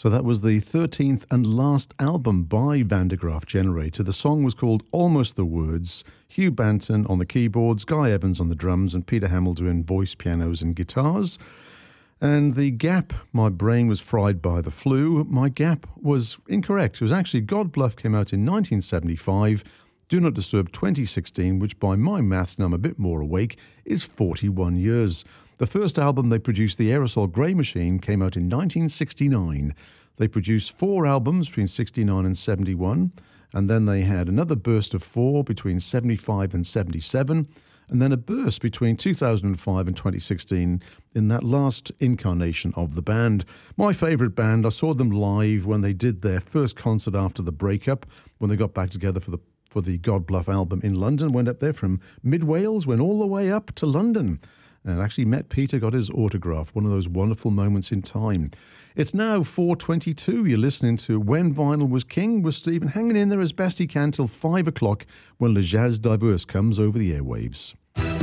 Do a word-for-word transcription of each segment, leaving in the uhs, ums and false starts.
So that was the thirteenth and last album by Van der Graaf Generator. The song was called Almost the Words. Hugh Banton on the keyboards, Guy Evans on the drums, and Peter Hamill doing voice, pianos and guitars. And the gap, my brain was fried by the flu. My gap was incorrect. It was actually God Bluff came out in nineteen seventy-five. Do Not Disturb twenty sixteen, which by my maths, now I'm a bit more awake, is forty-one years. The first album they produced, The Aerosol Grey Machine, came out in nineteen sixty-nine. They produced four albums between sixty-nine and seventy-one, and then they had another burst of four between seventy-five and seventy-seven, and then a burst between two thousand five and twenty sixteen in that last incarnation of the band. My favourite band, I saw them live when they did their first concert after the breakup, when they got back together for the for the God Bluff album in London, went up there from mid-Wales, went all the way up to London. And actually met Peter, got his autograph, one of those wonderful moments in time. It's now four twenty-two. You're listening to When Vinyl Was King with Stephen, hanging in there as best he can till five o'clock when Le Jazz Diverse comes over the airwaves.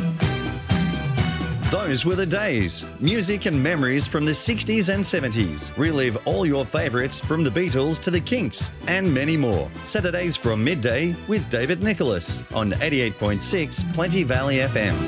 Those were the days. Music and memories from the sixties and seventies. Relive all your favourites from the Beatles to the Kinks and many more. Saturdays from midday with David Nicholas on eighty-eight point six Plenty Valley F M.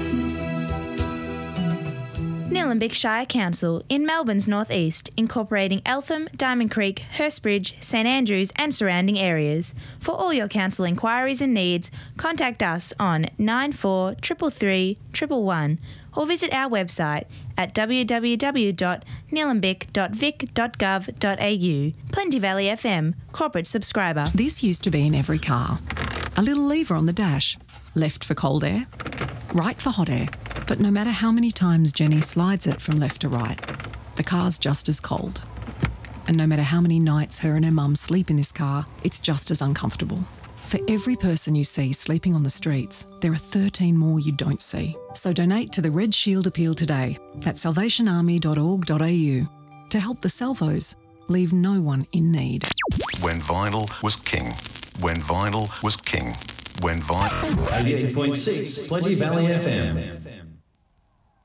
Nillumbik Shire Council in Melbourne's northeast, incorporating Eltham, Diamond Creek, Hurstbridge, St Andrews and surrounding areas. For all your council inquiries and needs, contact us on nine four three three three one one or visit our website at w w w dot nillumbik dot vic dot gov dot a u. Plenty Valley F M, corporate subscriber. This used to be in every car. A little lever on the dash, left for cold air, right for hot air. But no matter how many times Jenny slides it from left to right, the car's just as cold. And no matter how many nights her and her mum sleep in this car, it's just as uncomfortable. For every person you see sleeping on the streets, there are thirteen more you don't see. So donate to the Red Shield Appeal today at salvation army dot org dot a u to help the Salvos leave no one in need. When vinyl was king. When vinyl was king. When vinyl... eighty-eight point six Plenty Valley F M.